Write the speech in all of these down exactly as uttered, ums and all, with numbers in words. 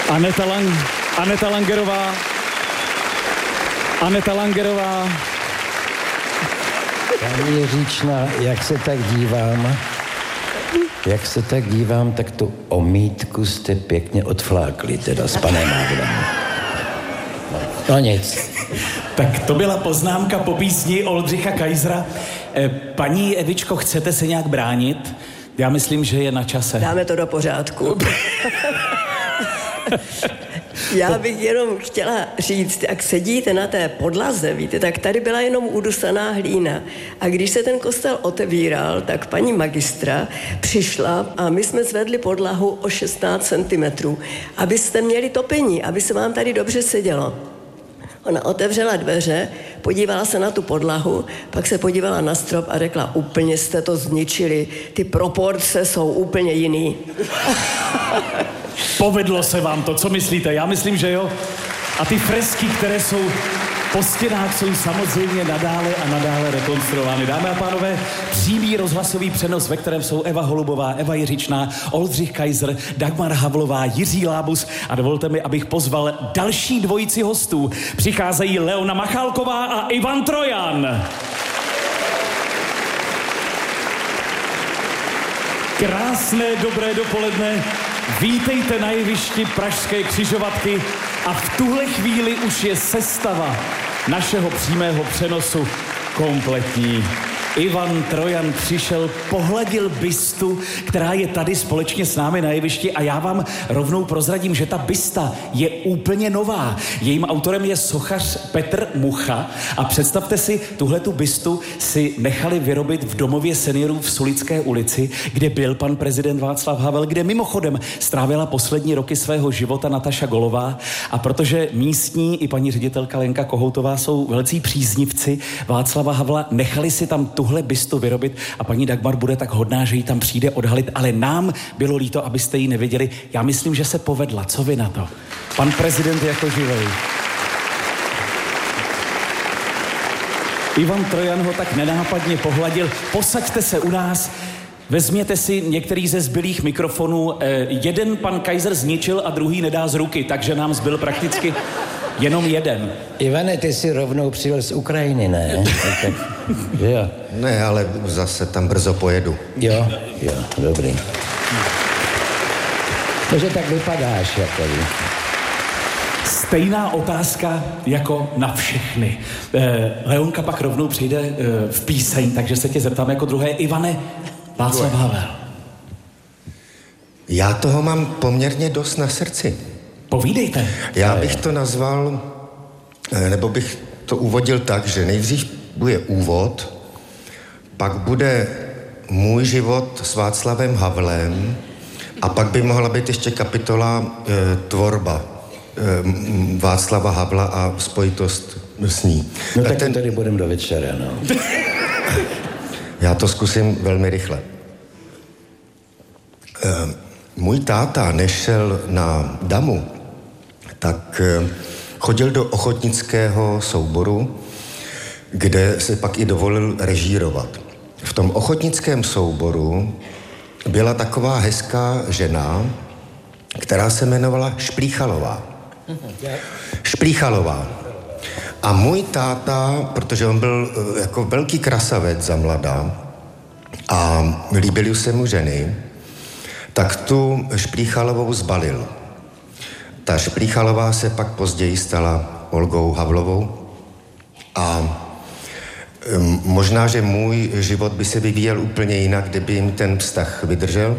Aneta, Lang, Aneta Langerová. Aneta Langerová. Paní Jiříčná, jak se tak dívám, jak se tak dívám, tak tu omítku jste pěkně odflákli, teda s panem Havlem. No nic. Tak to byla poznámka po písni Oldřicha Kaisera. Paní Evičko, chcete se nějak bránit? Já myslím, že je na čase. Dáme to do pořádku. Já bych jenom chtěla říct, jak sedíte na té podlaze, víte, tak tady byla jenom udusaná hlína. A když se ten kostel otevíral, tak paní magistra přišla a my jsme zvedli podlahu o šestnáct centimetrů, abyste měli topení, aby se vám tady dobře sedělo. Ona otevřela dveře, podívala se na tu podlahu, pak se podívala na strop a řekla, úplně jste to zničili, ty proporce jsou úplně jiný. Povedlo se vám to, co myslíte? Já myslím, že jo. A ty fresky, které jsou po stěnách, jsou samozřejmě nadále a nadále rekonstruovány. Dámy a pánové, přímý rozhlasový přenos, ve kterém jsou Eva Holubová, Eva Jiříčná, Oldřich Kaiser, Dagmar Havlová, Jiří Lábus a dovolte mi, abych pozval další dvojici hostů. Přicházejí Leona Machálková a Ivan Trojan. Krásné, dobré dopoledne. Vítejte na jevišti Pražské křižovatky a v tuhle chvíli už je sestava našeho přímého přenosu kompletní. Ivan Trojan přišel, pohladil bystu, která je tady společně s námi na jevišti a já vám rovnou prozradím, že ta bysta je úplně nová. Jejím autorem je sochař Petr Mucha a představte si, tuhletu bystu si nechali vyrobit v domově seniorů v Sulické ulici, kde byl pan prezident Václav Havel, kde mimochodem strávila poslední roky svého života Nataša Golová a protože místní i paní ředitelka Lenka Kohoutová jsou velcí příznivci Václava Havla, nechali si tam tu tuhle bystu vyrobit a paní Dagmar bude tak hodná, že ji tam přijde odhalit, ale nám bylo líto, abyste ji nevěděli. Já myslím, že se povedla. Co vy na to? Pan prezident jako živej. Ivan Trojan ho tak nenápadně pohladil. Posaďte se u nás, vezměte si některý ze zbylých mikrofonů. Eh, jeden pan Kaiser zničil a druhý nedá z ruky, takže nám zbyl prakticky jenom jeden. Ivane, ty si rovnou přijel z Ukrajiny, ne? Tak, jo. Ne, ale zase tam brzo pojedu. Jo, jo, dobrý. Takže tak vypadáš, jako ví. Stejná otázka jako na všechny. Eh, Leonka pak rovnou přijde eh, v píseň, takže se tě zeptám jako druhé. Ivane, Václav Havel. Já toho mám poměrně dost na srdci. Povídejte. Já bych to nazval, nebo bych to uvodil tak, že nejdřív bude úvod, pak bude můj život s Václavem Havlem a pak by mohla být ještě kapitola e, tvorba e, Václava Havla a spojitost s ní. No tak ten... tady budeme do večera, no. Já to zkusím velmi rychle. E, můj táta, než šel na damu, tak chodil do ochotnického souboru, kde se pak i dovolil režírovat. V tom ochotnickém souboru byla taková hezká žena, která se jmenovala Šplíchalová. Šplíchalová. A můj táta, protože on byl jako velký krasavec za mladá a líbily se mu ženy, tak tu Šplíchalovou zbalil. Ta Šplíchalová se pak později stala Olgou Havlovou a um, možná, že můj život by se vyvíjel úplně jinak, kdyby jim ten vztah vydržel.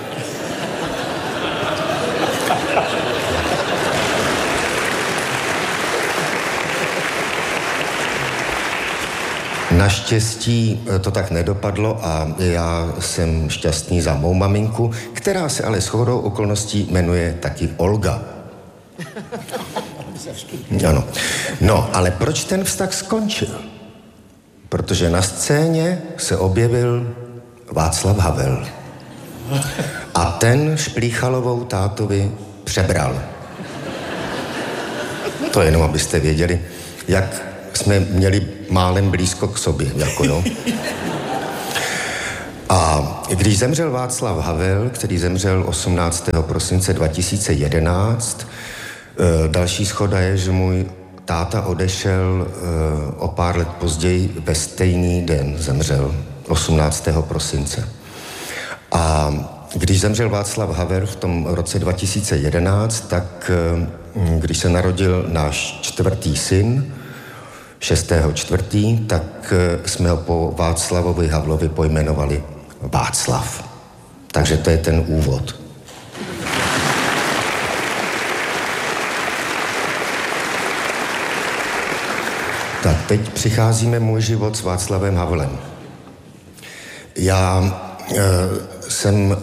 Naštěstí to tak nedopadlo a já jsem šťastný za mou maminku, která se ale shodou okolností jmenuje taky Olga. Ano. No, ale proč ten vztah skončil? Protože na scéně se objevil Václav Havel. A ten Šplíchalovou tátovi přebral. To jenom, abyste věděli, jak jsme měli málem blízko k sobě, jako no. A když zemřel Václav Havel, který zemřel osmnáctého prosince dva tisíce jedenáct, další shoda je, že můj táta odešel o pár let později, ve stejný den zemřel, osmnáctého prosince. A když zemřel Václav Havel v tom roce dva tisíce jedenáct, tak když se narodil náš čtvrtý syn, šestého čtvrtý, tak jsme ho po Václavovi Havlovi pojmenovali Václav. Takže to je ten úvod. Tak teď přicházíme můj život s Václavem Havlem. Já e, jsem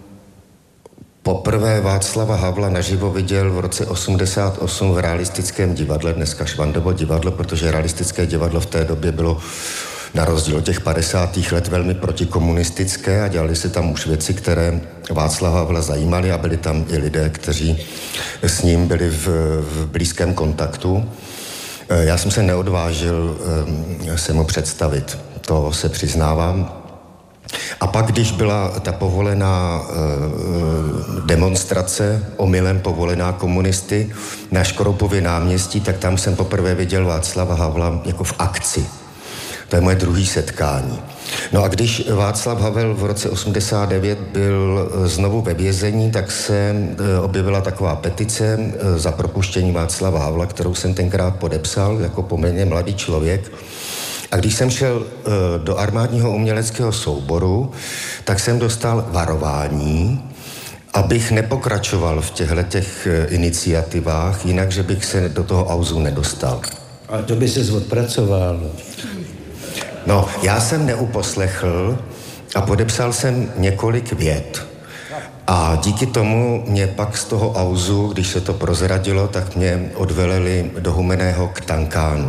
poprvé Václava Havla naživo viděl v roce osmdesát osm v realistickém divadle, dneska Švandovo divadlo, protože realistické divadlo v té době bylo na rozdíl od těch padesátých let velmi protikomunistické a dělali se tam už věci, které Václava Havla zajímaly a byli tam i lidé, kteří s ním byli v, v blízkém kontaktu. Já jsem se neodvážil se mu představit, to se přiznávám. A pak, když byla ta povolená demonstrace, omylem povolená komunisty na Škroupově náměstí, tak tam jsem poprvé viděl Václava Havla jako v akci. To je moje druhé setkání. No a když Václav Havel v roce osmdesát devět byl znovu ve vězení, tak se objevila taková petice za propuštění Václava Havla, kterou jsem tenkrát podepsal jako poměrně mladý člověk. A když jsem šel do armádního uměleckého souboru, tak jsem dostal varování, abych nepokračoval v těchto těch iniciativách, jinak, že bych se do toho auzu nedostal. A to by ses odpracoval. No, já jsem neuposlechl a podepsal jsem několik vět. A díky tomu mě pak z toho auzu, když se to prozradilo, tak mě odveleli do Humenného k Tankánu.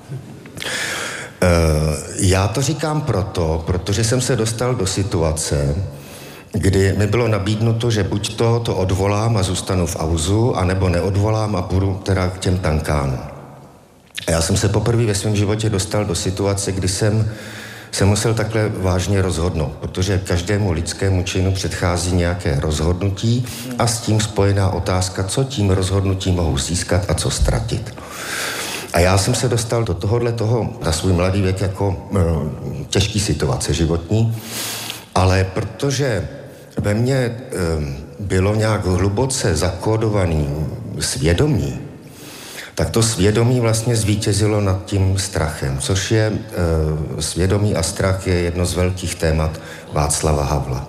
E, já to říkám proto, protože jsem se dostal do situace, kdy mi bylo nabídnuto, že buď to, to odvolám a zůstanu v auzu, anebo neodvolám a půjdu teda k těm Tankánům. A já jsem se poprvé ve svém životě dostal do situace, kdy jsem se musel takhle vážně rozhodnout, protože každému lidskému činu předchází nějaké rozhodnutí a s tím spojená otázka, co tím rozhodnutím mohu získat a co ztratit. A já jsem se dostal do tohohle toho na svůj mladý věk jako e, těžký situace životní, ale protože ve mně e, bylo nějak hluboce zakódovaný svědomí, tak to svědomí vlastně zvítězilo nad tím strachem, což je e, svědomí a strach je jedno z velkých témat Václava Havla.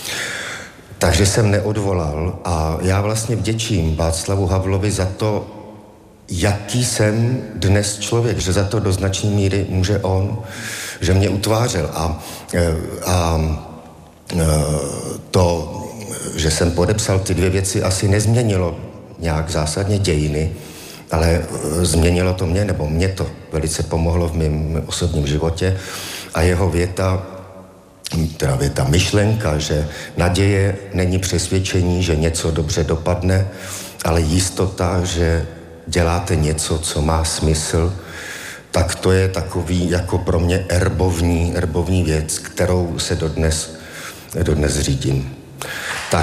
Takže jsem neodvolal a já vlastně vděčím Václavu Havlovi za to, jaký jsem dnes člověk, že za to do značné míry může on, že mě utvářel a, a to, že jsem podepsal ty dvě věci, asi nezměnilo nějak zásadně dějiny, ale změnilo to mě, nebo mě to velice pomohlo v mém osobním životě a jeho věta, teda věta myšlenka, že naděje není přesvědčení, že něco dobře dopadne, ale jistota, že děláte něco, co má smysl, tak to je takový jako pro mě erbovní, erbovní věc, kterou se dodnes, dodnes řídím. Tak